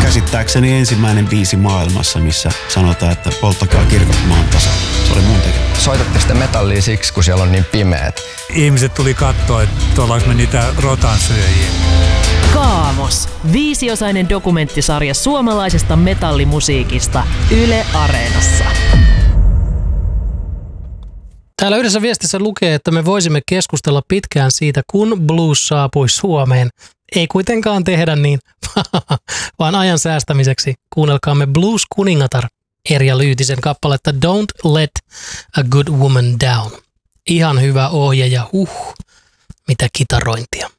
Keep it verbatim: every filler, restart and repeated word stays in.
käsittääkseni ensimmäinen biisi maailmassa, missä sanotaan, että polttakaa kirkot maan tasalla. Se oli mun tekemä. Soitatte sitä metallia siksi, kun siellä on niin pimeät. Ihmiset tuli katsoa, että ollaanko me niitä rotansyöjiä. Kaamos. Viisiosainen dokumenttisarja suomalaisesta metallimusiikista Yle Areenassa. Täällä yhdessä viestissä lukee, että me voisimme keskustella pitkään siitä, kun blues saapui Suomeen. Ei kuitenkaan tehdä niin, vaan ajan säästämiseksi kuunnelkaamme Blues kuningatar Erja Lyytisen kappaletta Don't Let a Good Woman Down. Ihan hyvä ohje ja huh, mitä kitarointia.